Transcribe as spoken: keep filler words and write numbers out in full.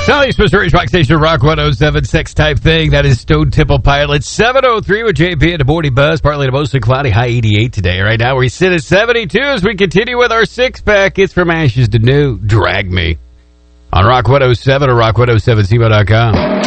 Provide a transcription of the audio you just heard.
Southeast Missouri's rock station, Rock one oh seven, sex type thing. That is Stone Temple Pilots. seven oh three with J P and the Morning Buzz. Partly to mostly cloudy, high eighty-eight today. Right now we sit at seventy-two as we continue with our six-pack. It's From Ashes to New. Drag Me. On Rock one oh seven or rock one oh seven C M O dot com.